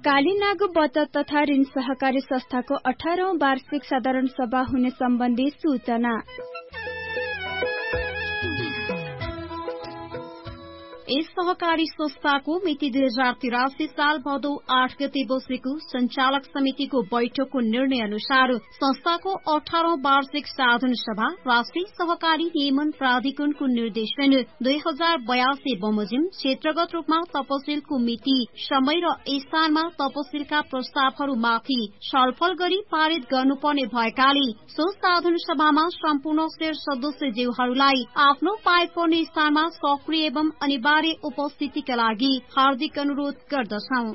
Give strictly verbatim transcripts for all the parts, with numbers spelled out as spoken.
कालीनाग बचत तथा ऋण सहकारी संस्थाको अठारौं वार्षिक साधारण सभा हुने सम्बन्धी सूचना। यस सहकारी संस्थाको मिति दुई हजार तिरासी साल भदौ आठ गते बसेको संचालक समितिको बैठकको निर्णय अनुसार संस्थाको अठारौं वार्षिक साधारण सभा राष्ट्रिय सहकारी नियमन प्राधिकरणको निर्देशन दुई हजार बयासी बमोजिम क्षेत्रगत रूपमा तपसिलको मिति समय र स्थानमा तपसिलका प्रस्तावहरूमाथि छलफल गरी पारित गर्नुपर्ने भएकाले सो साधारण सभामा सम्पूर्ण शेर सदस्यज्यूहरूलाई आफ्नो पाए पर्ने स्थानमा सक्रिय एवं अनिवार्य उपस्थितिका लागि हार्दिक अनुरोध गर्दछौं।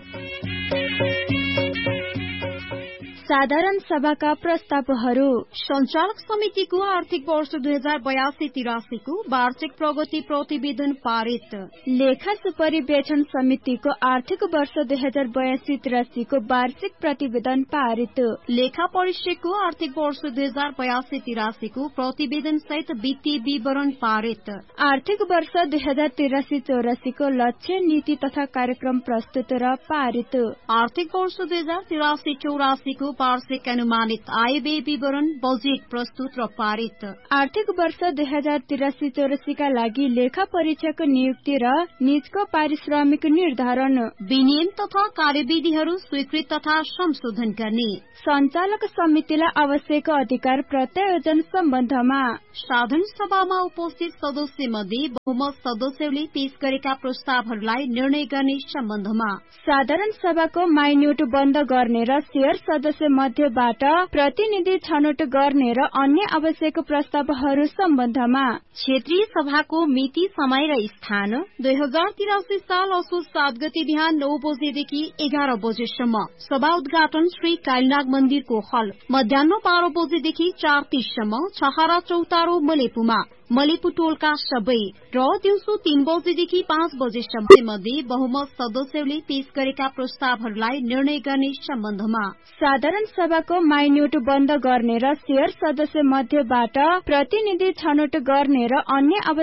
साधारण सभाका प्रस्तावहरू। संचालक समितिको आर्थिक वर्ष दुई हजार बयासी तिरासीको वार्षिक प्रगति प्रतिवेदन पारित। लेखा सुपरिवेक्षण समितिको आर्थिक वर्ष दुई हजार बयासी तिरासीको वार्षिक प्रतिवेदन पारित। लेखा परिषदको आर्थिक वर्ष दुई हजार बयासी तिरासीको प्रतिवेदन सहित वित्तीय विवरण पारित। आर्थिक वर्ष दुई हजार तिरासी चौरासीको लक्ष्य नीति तथा कार्यक्रम प्रस्तुत र पारित। आर्थिक वर्ष दुई हजार तिरासी चौरासीको वार्षिक अनुमानित आय व्यय विवरण बजेट प्रस्तुत र पारित। आर्थिक वर्ष दुई हजार तिरासी चौरासीका लागि लेखा परीक्षक नियुक्ति र निजको पारिश्रमिक निर्धारण, विनियम तथा कार्यविधिहरू स्वीकृत तथा संशोधन गर्ने, संचालक समितिलाई आवश्यक अधिकार प्रत्यायोजन सम्बन्धमा साधारण सभामा उपस्थित सदस्य मध्ये बहुमत सदस्यले पेश गरेका प्रस्तावहरूलाई निर्णय गर्ने सम्बन्धमा, साधारण सभाको माइन्युट बन्द गर्ने र शेयर सदस्य मध्येबाट प्रतिनिधि छनौट गर्ने र अन्य आवश्यक प्रस्तावहरू सम्बन्धमा, क्षेत्रीय सभाको मिति समय र स्थान दुई हजार तिरासी साल असोज सात गते बिहान नौ बजेदेखि एघार बजेसम्म, सभा उद्घाटन श्री कालीनाग मन्दिरको हल, मध्याह बाह्र बजेदेखि चार तीससम्म, छहारा चौतारो मलेपुमा, मलेपु टोलका सबै र दिउँसो तीन बजेदेखि पाँच बजेसम्म मध्ये बहुमत सदस्यले पेश गरेका प्रस्तावहरूलाई निर्णय गर्ने सम्बन्धमा, साधारण सभाको माइन्युट बन्द गर्ने र शेयर सदस्य मध्येबाट प्रतिनिधि छनौट गर्ने र अन्य